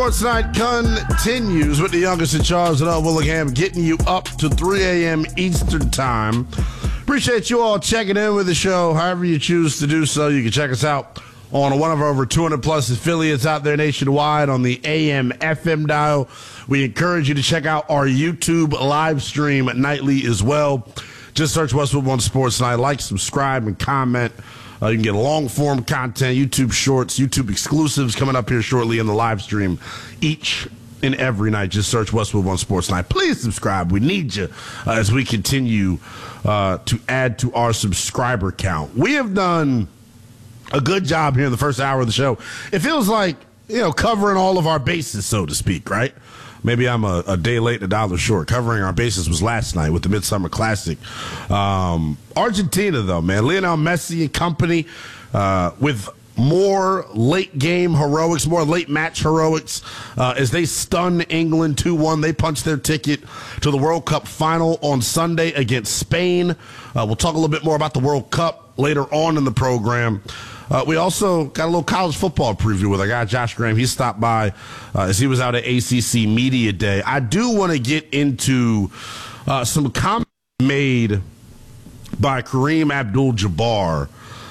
Sports Night continues with the youngest in charge, Earl Willingham, getting you up to 3 a.m. Eastern Time. Appreciate you all checking in with the show. However you choose to do so, you can check us out on one of our over 200-plus affiliates out there nationwide on the AM/FM dial. We encourage you to check out our YouTube live stream nightly as well. Just search Westwood One Sports Night. Like, subscribe, and comment. You can get long-form content, YouTube shorts, YouTube exclusives coming up here shortly in the live stream each and every night. Just search Westwood One Sports Night. Please subscribe. We need you as we continue to add to our subscriber count. We have done a good job here in the first hour of the show. It feels like, covering all of our bases, so to speak, right? Maybe I'm a day late, $1 short. Covering our bases was last night with the Midsummer Classic. Argentina, though, man. Lionel Messi and company with more late-game heroics, more late-match heroics as they stun England 2-1. They punched their ticket to the World Cup final on Sunday against Spain. We'll talk a little bit more about the World Cup later on in the program. We also got a little college football preview with our guy Josh Graham. He stopped by as he was out at ACC Media Day. I do want to get into some comments made by Kareem Abdul-Jabbar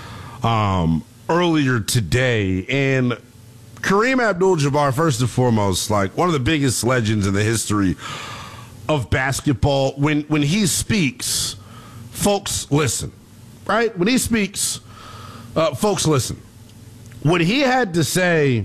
earlier today. And Kareem Abdul-Jabbar, first and foremost, like one of the biggest legends in the history of basketball. When he speaks, folks listen, right? When he speaks, folks, listen. What he had to say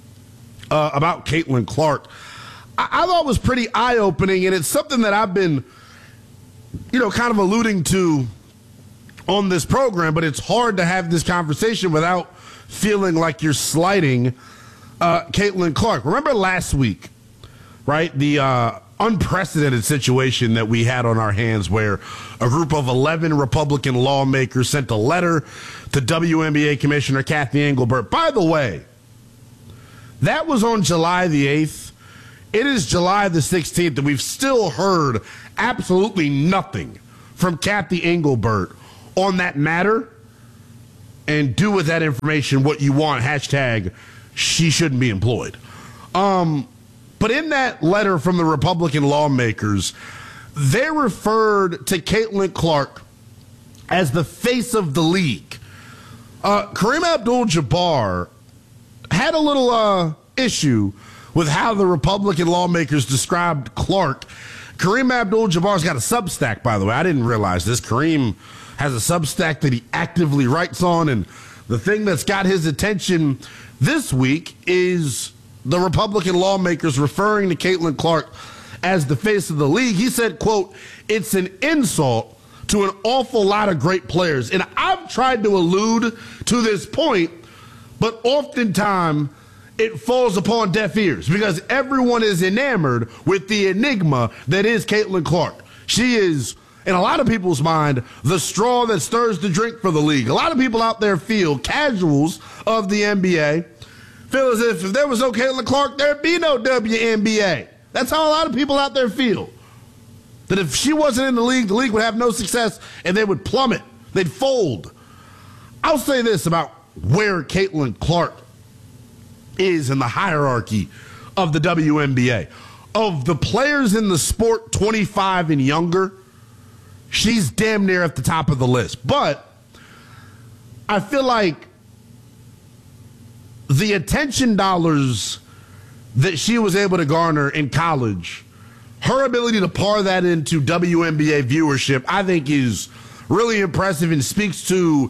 about Caitlin Clark, I thought was pretty eye-opening, and it's something that I've been, kind of alluding to on this program, but it's hard to have this conversation without feeling like you're slighting Caitlin Clark. Remember last week, right, the unprecedented situation that we had on our hands where a group of 11 Republican lawmakers sent a letter to WNBA Commissioner Kathy Engelbert. By the way, that was on July the 8th. It is July the 16th, and we've still heard absolutely nothing from Kathy Engelbert on that matter. And do with that information what you want. Hashtag she shouldn't be employed. But in that letter from the Republican lawmakers, they referred to Caitlin Clark as the face of the league. Kareem Abdul-Jabbar had a little issue with how the Republican lawmakers described Clark. Kareem Abdul-Jabbar's got a Substack, by the way. I didn't realize this. Kareem has a Substack that he actively writes on, and the thing that's got his attention this week is the Republican lawmakers referring to Caitlin Clark as the face of the league. He said, quote, "It's an insult to an awful lot of great players." And I've tried to allude to this point, but oftentimes it falls upon deaf ears because everyone is enamored with the enigma that is Caitlin Clark. She is, in a lot of people's mind, the straw that stirs the drink for the league. A lot of people out there feel, casuals of the NBA, feel as if there was no Caitlin Clark, there'd be no WNBA. That's how a lot of people out there feel. That if she wasn't in the league would have no success and they would plummet. They'd fold. I'll say this about where Caitlin Clark is in the hierarchy of the WNBA. Of the players in the sport 25 and younger, she's damn near at the top of the list. But I feel like the attention dollars that she was able to garner in college, her ability to par that into WNBA viewership, I think is really impressive and speaks to,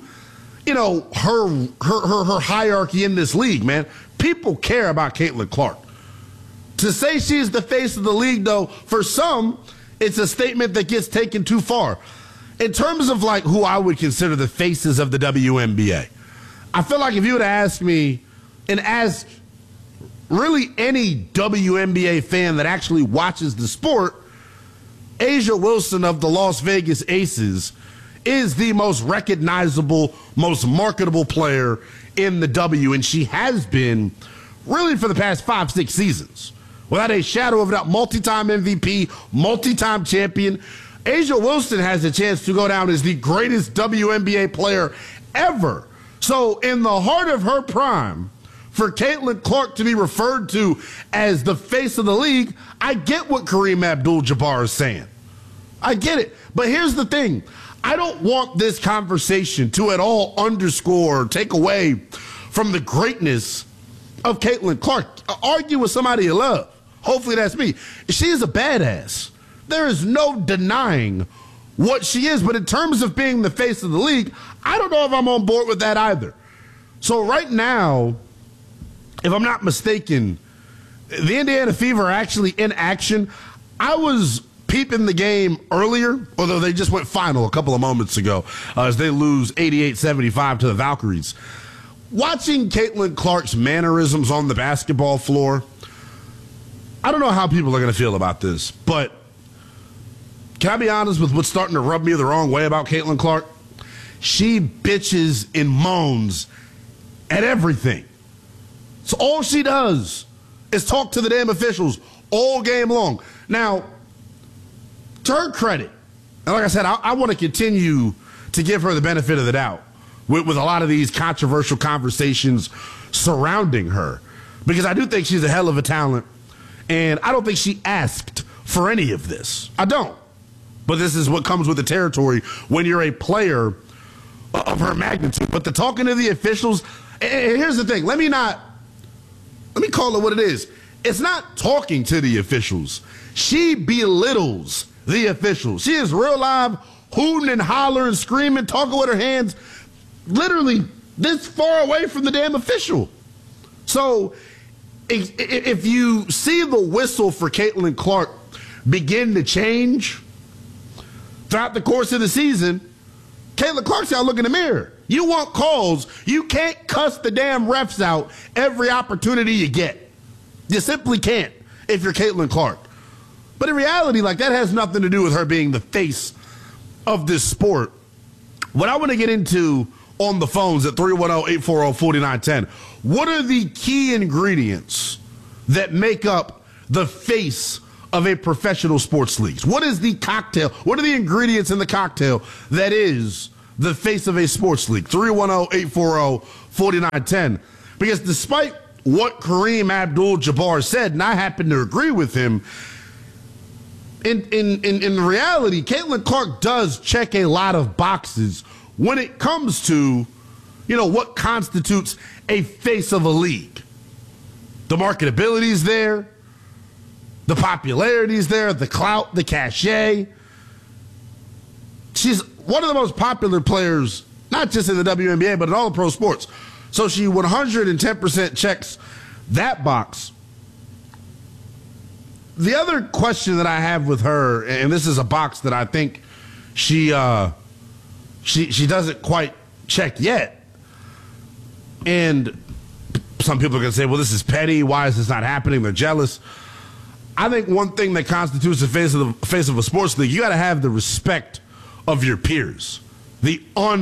her hierarchy in this league, man. People care about Caitlin Clark. To say she's the face of the league, though, for some, it's a statement that gets taken too far. In terms of, who I would consider the faces of the WNBA, I feel like if you would ask me, and ask really any WNBA fan that actually watches the sport, A'ja Wilson of the Las Vegas Aces is the most recognizable, most marketable player in the W, and she has been really for the past 5-6 seasons. Without a shadow of a doubt, multi-time MVP, multi-time champion. A'ja Wilson has a chance to go down as the greatest WNBA player ever. So in the heart of her prime, for Caitlin Clark to be referred to as the face of the league, I get what Kareem Abdul-Jabbar is saying. I get it. But here's the thing. I don't want this conversation to at all underscore or take away from the greatness of Caitlin Clark. Argue with somebody you love. Hopefully that's me. She is a badass. There is no denying what she is. But in terms of being the face of the league, I don't know if I'm on board with that either. So right now, if I'm not mistaken, the Indiana Fever are actually in action. I was peeping the game earlier, although they just went final a couple of moments ago as they lose 88-75 to the Valkyries. Watching Caitlin Clark's mannerisms on the basketball floor, I don't know how people are going to feel about this, but can I be honest with what's starting to rub me the wrong way about Caitlin Clark? She bitches and moans at everything. So all she does is talk to the damn officials all game long. Now, to her credit, and like I said, I want to continue to give her the benefit of the doubt with a lot of these controversial conversations surrounding her, because I do think she's a hell of a talent, and I don't think she asked for any of this. I don't. But this is what comes with the territory when you're a player of her magnitude. But the talking to the officials, and here's the thing, let me call it what it is. It's not talking to the officials. She belittles the officials. She is real live, hooting and hollering, screaming, talking with her hands, literally this far away from the damn official. So if you see the whistle for Caitlin Clark begin to change throughout the course of the season, Caitlin Clark's got to look in the mirror. You want calls. You can't cuss the damn refs out every opportunity you get. You simply can't if you're Caitlin Clark. But in reality, like, that has nothing to do with her being the face of this sport. What I want to get into on the phones at 310-840-4910, what are the key ingredients that make up the face of a professional sports league? What is the cocktail? What are the ingredients in the cocktail that is the face of a sports league? 310-840-4910. Because despite what Kareem Abdul-Jabbar said, and I happen to agree with him, in reality, Caitlin Clark does check a lot of boxes when it comes to, what constitutes a face of a league. The marketability is there. The popularity is there. The clout, the cachet. She's one of the most popular players, not just in the WNBA, but in all the pro sports. So she 110% checks that box. The other question that I have with her, and this is a box that I think she doesn't quite check yet, and some people are going to say, well, this is petty. Why is this not happening? They're jealous. I think one thing that constitutes the face of a sports league, you got to have the respect of your peers, the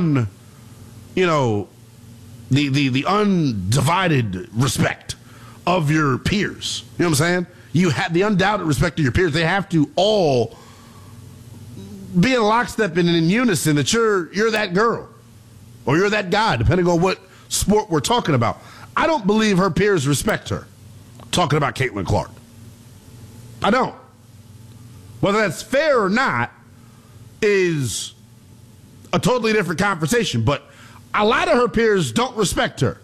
undivided respect of your peers. You know what I'm saying? You have the undoubted respect of your peers. They have to all be in lockstep and in unison that you're that girl or you're that guy, depending on what sport we're talking about. I don't believe her peers respect her. Talking about Caitlin Clark. I don't. Whether that's fair or not is a totally different conversation, but a lot of her peers don't respect her.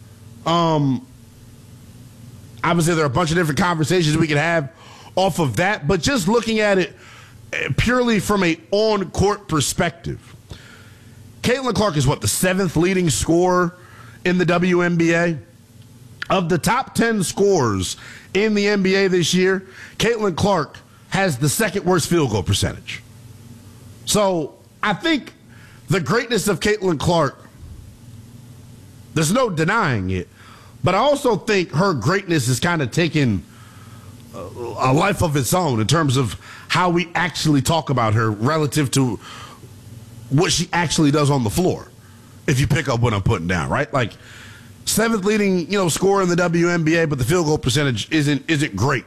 Obviously, there are a bunch of different conversations we can have off of that, but just looking at it purely from a on-court perspective, Caitlin Clark is the 7th leading scorer in the WNBA? Of the top 10 scorers in the NBA this year, Caitlin Clark has the 2nd worst field goal percentage. So I think the greatness of Caitlin Clark, there's no denying it, but I also think her greatness is kind of taking a life of its own in terms of how we actually talk about her relative to what she actually does on the floor, if you pick up what I'm putting down, right? Like, 7th leading, scorer in the WNBA, but the field goal percentage isn't great.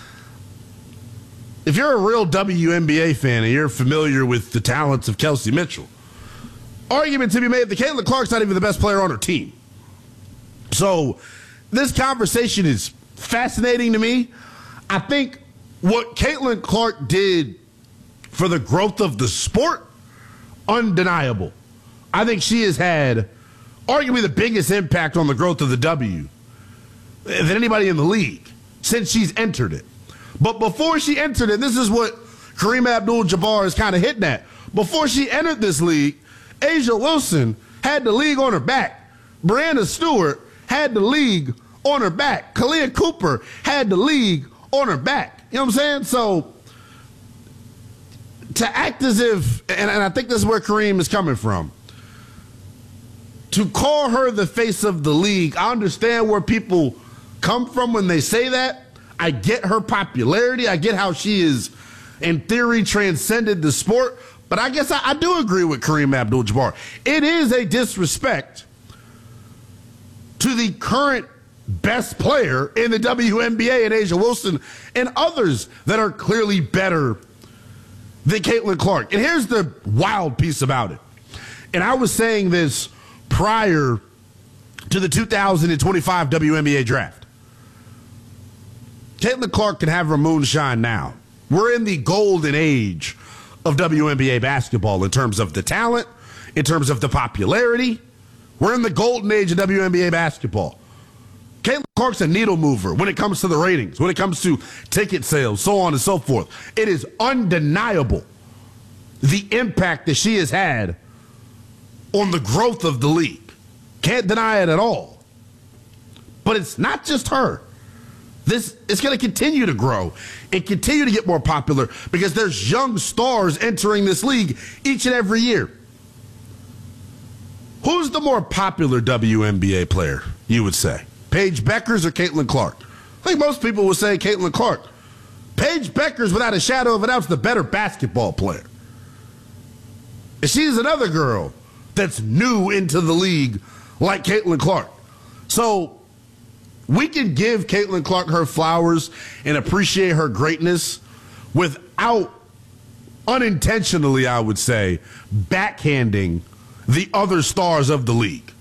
If you're a real WNBA fan and you're familiar with the talents of Kelsey Mitchell, argument to be made that Caitlin Clark's not even the best player on her team. So this conversation is fascinating to me. I think what Caitlin Clark did for the growth of the sport, undeniable. I think she has had arguably the biggest impact on the growth of the W than anybody in the league since she's entered it. But before she entered it, this is what Kareem Abdul-Jabbar is kind of hitting at. Before she entered this league, A'ja Wilson had the league on her back. Brianna Stewart had the league on her back. Kalia Cooper had the league on her back. You know what I'm saying? So to act as if, and I think this is where Kareem is coming from, to call her the face of the league, I understand where people come from when they say that. I get her popularity. I get how she is, in theory, transcended the sport. But I guess I do agree with Kareem Abdul-Jabbar. It is a disrespect to the current best player in the WNBA and A'ja Wilson and others that are clearly better than Caitlin Clark. And here's the wild piece about it. And I was saying this prior to the 2025 WNBA draft. Caitlin Clark can have her moonshine now. We're in the golden age of WNBA basketball in terms of the talent, in terms of the popularity. We're in the golden age of WNBA basketball. Caitlin Clark's a needle mover when it comes to the ratings, when it comes to ticket sales, so on and so forth. It is undeniable the impact that she has had on the growth of the league. Can't deny it at all. But it's not just her. This is going to continue to grow and continue to get more popular because there's young stars entering this league each and every year. Who's the more popular WNBA player, you would say? Paige Beckers or Caitlin Clark? I think most people would say Caitlin Clark. Paige Beckers, without a shadow of a doubt, is the better basketball player. And she's another girl that's new into the league like Caitlin Clark. So we can give Caitlin Clark her flowers and appreciate her greatness without unintentionally, I would say, backhanding the other stars of the league.